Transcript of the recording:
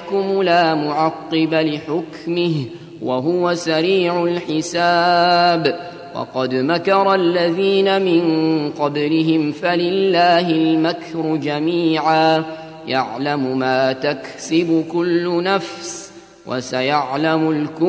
عليكم لا معقب لحكمه وهو سريع الحساب. وقد مكر الذين من قبلهم فلله المكر جميعا يعلم ما تكسب كل نفس وسيعلم الكفر